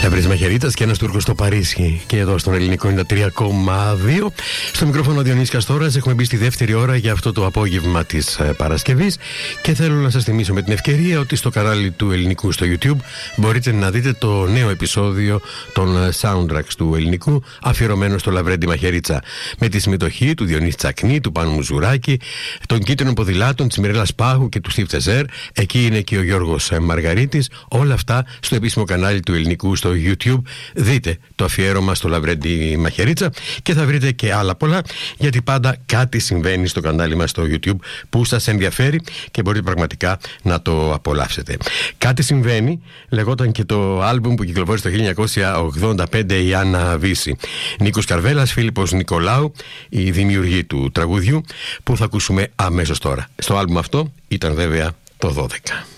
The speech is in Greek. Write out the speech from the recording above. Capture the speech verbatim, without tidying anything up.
Λαβρέντι Μαχαιρίτσα και ένας Τούρκος στο Παρίσι. Και εδώ στον Ελληνικό είναι τρία κόμμα δύο. Στο μικρόφωνο ο Διονύσης Καστόρας. Έχουμε μπει στη δεύτερη ώρα για αυτό το απόγευμα της Παρασκευής. Και θέλω να σας θυμίσω με την ευκαιρία ότι στο κανάλι του Ελληνικού στο YouTube μπορείτε να δείτε το νέο επεισόδιο των soundtracks του Ελληνικού αφιερωμένο στο Λαβρέντι Μαχαιρίτσα. Με τη συμμετοχή του Διονύση Τσακνή, του Πάνου Μουζουράκη, των Κίτρινων Ποδηλάτων, της Μιρέλας Πάχου και του Στίβ Τσεζέρ. Εκεί είναι και ο Γιώργος Μαργαρίτης. Όλα αυτά στο επίσημο κανάλι του Ελληνικού στο YouTube. Δείτε το αφιέρωμα στο Λαβρέντι Μαχαιρίτσα και θα βρείτε και άλλα πολλά, γιατί πάντα κάτι συμβαίνει στο κανάλι μας στο YouTube που σας ενδιαφέρει και μπορείτε πραγματικά να το απολαύσετε. Κάτι συμβαίνει, λεγόταν και το άλμπουμ που κυκλοφόρησε το χίλια εννιακόσια ογδόντα πέντε, η Άννα Βύση. Νίκος Καρβέλας, Φίλιππος Νικολάου, η δημιουργή του τραγουδιού που θα ακούσουμε αμέσως τώρα. Στο άλμπουμ αυτό ήταν βέβαια το δώδεκα.